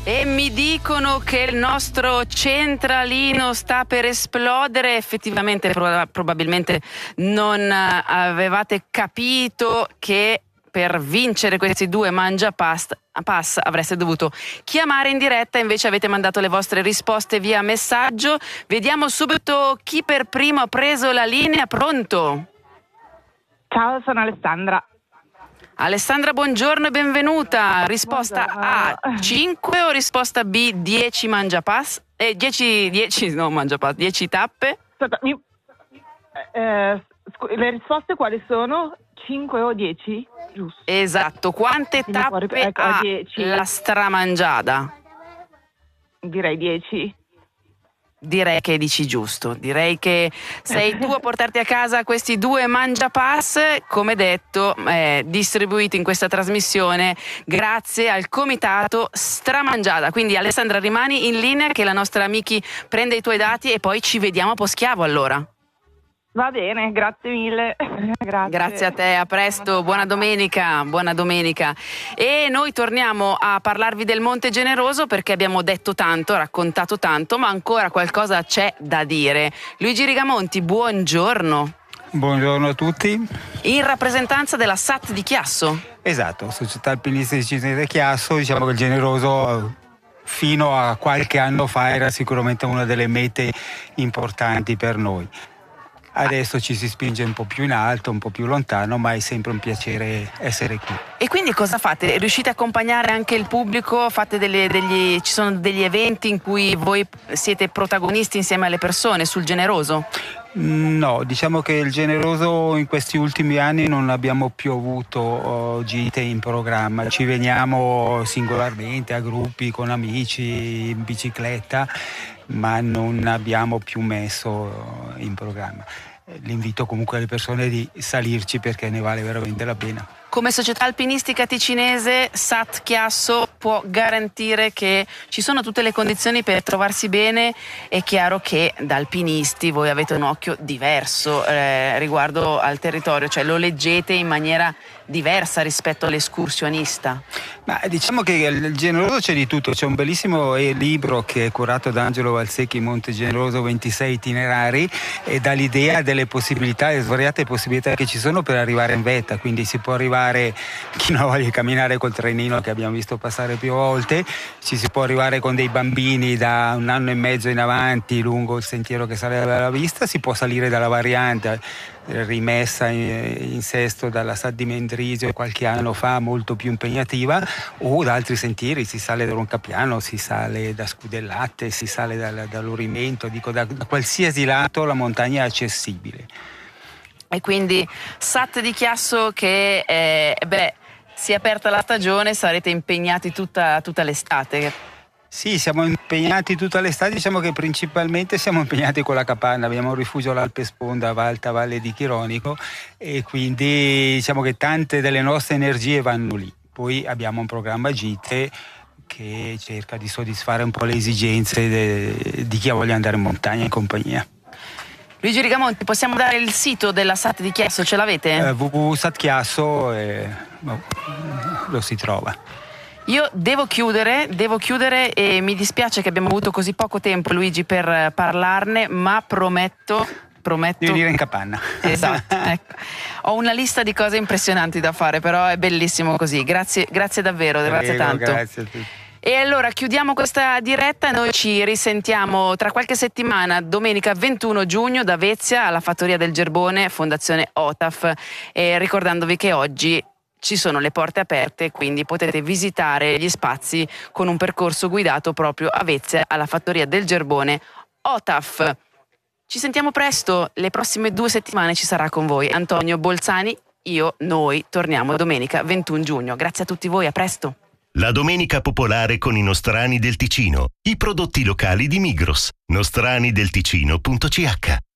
E mi dicono che il nostro centralino sta per esplodere. Effettivamente, probabilmente non avevate capito che per vincere questi 2 Mangia Pass avreste dovuto chiamare in diretta, invece avete mandato le vostre risposte via messaggio. Vediamo subito chi per primo ha preso la linea. Pronto? Ciao, sono Alessandra. Alessandra, buongiorno e benvenuta. Risposta A 5 o risposta B 10 Mangia Pass? 10 tappe? Le risposte quali sono? 5 o 10? Giusto. Esatto. Quante tappe ha 10. la stramangiata? Direi 10. Direi che dici giusto, direi che sei tu a portarti a casa questi 2 Mangia Pass, come detto, distribuiti in questa trasmissione grazie al comitato Stramangiata. Quindi Alessandra, rimani in linea che la nostra Miki prende i tuoi dati e poi ci vediamo a Poschiavo allora. Va bene, grazie mille. Grazie a te, a presto, buona domenica. E noi torniamo a parlarvi del Monte Generoso perché abbiamo detto tanto, raccontato tanto, ma ancora qualcosa c'è da dire. Luigi Rigamonti, buongiorno. Buongiorno a tutti. In rappresentanza della SAT di Chiasso. Esatto, Società Alpinistica di Chiasso, diciamo che il Generoso fino a qualche anno fa era sicuramente una delle mete importanti per noi. Adesso ci si spinge un po' più in alto, un po' più lontano, ma è sempre un piacere essere qui. E quindi cosa fate? Riuscite a accompagnare anche il pubblico? Ci sono degli eventi in cui voi siete protagonisti insieme alle persone sul Generoso? No, diciamo che il Generoso in questi ultimi anni non abbiamo più avuto gite in programma. Ci veniamo singolarmente a gruppi, con amici, in bicicletta, ma non abbiamo più messo in programma. L'invito comunque alle persone di salirci perché ne vale veramente la pena. Come società alpinistica ticinese, SAT Chiasso può garantire che ci sono tutte le condizioni per trovarsi bene. È chiaro che da alpinisti voi avete un occhio diverso riguardo al territorio, cioè lo leggete in maniera diversa rispetto all'escursionista. Ma diciamo che il Generoso c'è di tutto, c'è un bellissimo libro che è curato da Angelo Valsecchi, Monte Generoso 26 itinerari, e dà l'idea delle possibilità, le svariate possibilità che ci sono per arrivare in vetta, quindi si può arrivare, chi non voglia camminare col trenino che abbiamo visto passare più volte, ci si può arrivare con dei bambini da 1 anno e mezzo in avanti lungo il sentiero che sale alla vista, si può salire dalla variante rimessa in sesto dalla SAT di Mendrisio qualche anno fa, molto più impegnativa, o da altri sentieri, si sale da Roncapiano, si sale da Scudellate, si sale dall'Urimento, da qualsiasi lato la montagna è accessibile. E quindi SAT di Chiasso che si è aperta la stagione, sarete impegnati tutta l'estate. Sì, siamo impegnati tutta l'estate, diciamo che principalmente siamo impegnati con la capanna, abbiamo un rifugio all'Alpe Sponda, Alta Valle di Chironico, e quindi diciamo che tante delle nostre energie vanno lì. Poi abbiamo un programma gite che cerca di soddisfare un po' le esigenze di chi voglia andare in montagna in compagnia. Luigi Rigamonti, possiamo dare il sito della SAT di Chiasso, ce l'avete? www.satchiasso lo si trova. Io devo chiudere e mi dispiace che abbiamo avuto così poco tempo, Luigi, per parlarne, ma prometto di venire in capanna. Esatto, ecco. Ho una lista di cose impressionanti da fare, però è bellissimo così. Grazie davvero, grazie tanto. Grazie a tutti. E allora chiudiamo questa diretta e noi ci risentiamo tra qualche settimana, domenica 21 giugno da Vezia alla Fattoria del Gerbone, Fondazione OTAF, e ricordandovi che oggi ci sono le porte aperte, quindi potete visitare gli spazi con un percorso guidato proprio a Vezia alla Fattoria del Gerbone OTAF. Ci sentiamo presto, le prossime 2 settimane ci sarà con voi Antonio Bolzani, noi torniamo domenica 21 giugno. Grazie a tutti voi, a presto. La domenica popolare con i nostrani del Ticino, i prodotti locali di Migros, nostranidelticino.ch.